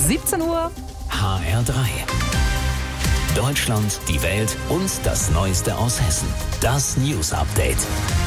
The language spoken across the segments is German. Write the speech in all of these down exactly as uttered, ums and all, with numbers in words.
siebzehn Uhr. H R drei. Deutschland, die Welt und das Neueste aus Hessen. Das News Update.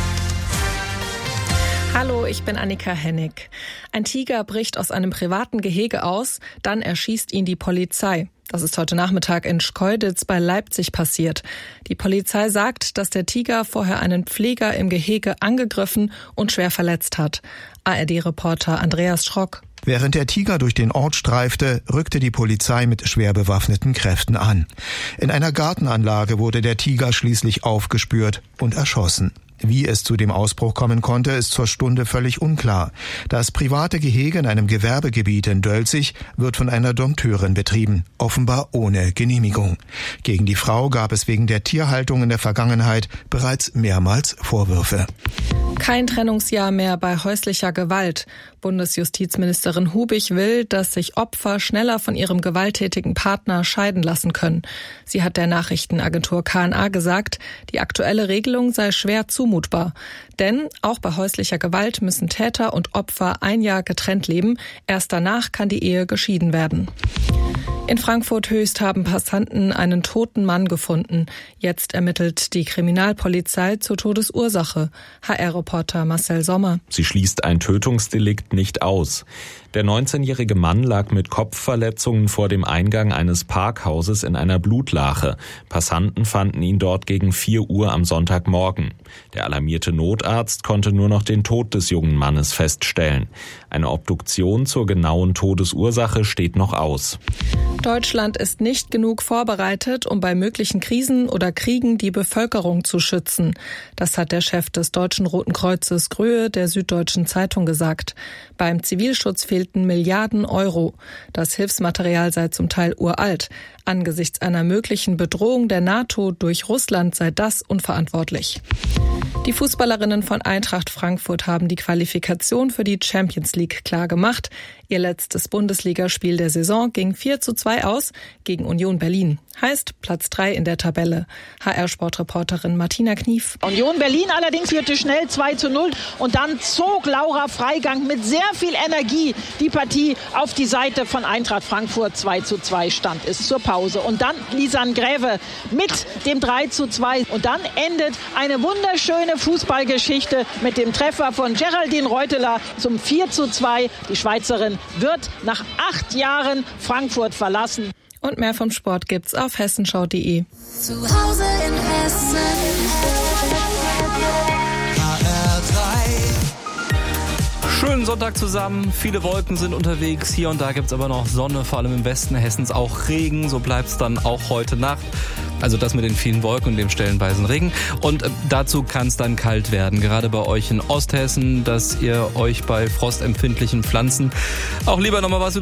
Hallo, ich bin Annika Hennig. Ein Tiger bricht aus einem privaten Gehege aus, dann erschießt ihn die Polizei. Das ist heute Nachmittag in Schkeuditz bei Leipzig passiert. Die Polizei sagt, dass der Tiger vorher einen Pfleger im Gehege angegriffen und schwer verletzt hat. A R D-Reporter Andreas Schrock. Während der Tiger durch den Ort streifte, rückte die Polizei mit schwer bewaffneten Kräften an. In einer Gartenanlage wurde der Tiger schließlich aufgespürt und erschossen. Wie es zu dem Ausbruch kommen konnte, ist zur Stunde völlig unklar. Das private Gehege in einem Gewerbegebiet in Dölzig wird von einer Dompteurin betrieben, offenbar ohne Genehmigung. Gegen die Frau gab es wegen der Tierhaltung in der Vergangenheit bereits mehrmals Vorwürfe. Kein Trennungsjahr mehr bei häuslicher Gewalt. Bundesjustizministerin Hubig will, dass sich Opfer schneller von ihrem gewalttätigen Partner scheiden lassen können. Sie hat der Nachrichtenagentur K N A gesagt, die aktuelle Regelung sei schwer zumutbar. Denn auch bei häuslicher Gewalt müssen Täter und Opfer ein Jahr getrennt leben. Erst danach kann die Ehe geschieden werden. In Frankfurt-Höchst haben Passanten einen toten Mann gefunden. Jetzt ermittelt die Kriminalpolizei zur Todesursache. H R-Reporter Marcel Sommer. Sie schließt ein Tötungsdelikt nicht aus. Der neunzehnjährige Mann lag mit Kopfverletzungen vor dem Eingang eines Parkhauses in einer Blutlache. Passanten fanden ihn dort gegen vier Uhr am Sonntagmorgen. Der alarmierte Notarzt konnte nur noch den Tod des jungen Mannes feststellen. Eine Obduktion zur genauen Todesursache steht noch aus. Deutschland ist nicht genug vorbereitet, um bei möglichen Krisen oder Kriegen die Bevölkerung zu schützen. Das hat der Chef des Deutschen Roten Kreuzes Gröhe der Süddeutschen Zeitung gesagt. Beim Zivilschutz fehlten Milliarden Euro. Das Hilfsmaterial sei zum Teil uralt. Angesichts einer möglichen Bedrohung der NATO durch Russland sei das unverantwortlich. Die Fußballerinnen von Eintracht Frankfurt haben die Qualifikation für die Champions League klar gemacht. Ihr letztes Bundesligaspiel der Saison ging vier zu zwei aus gegen Union Berlin. Heißt Platz drei in der Tabelle. H R-Sportreporterin Martina Knief. Union Berlin allerdings führte schnell zwei zu null und dann zog Laura Freigang mit sehr viel Energie die Partie auf die Seite von Eintracht Frankfurt. zwei zu zwei stand es zur Pause. Und dann Lisanne Gräve mit dem drei zu zwei. Und dann endet eine wunderschöne Fußballgeschichte mit dem Treffer von Geraldine Reuteler zum vier zu zwei. Die Schweizerin wird nach acht Jahren Frankfurt verlassen. Und mehr vom Sport gibt's auf hessenschau punkt de. Zu Hause in Hessen. H R drei. Schönen Sonntag zusammen. Viele Wolken sind unterwegs. Hier und da gibt's aber noch Sonne, vor allem im Westen Hessens auch Regen. So bleibt's dann auch heute Nacht. Also das mit den vielen Wolken und dem stellenweisen Regen. Und äh, dazu kann es dann kalt werden. Gerade bei euch in Osthessen, dass ihr euch bei frostempfindlichen Pflanzen auch lieber nochmal was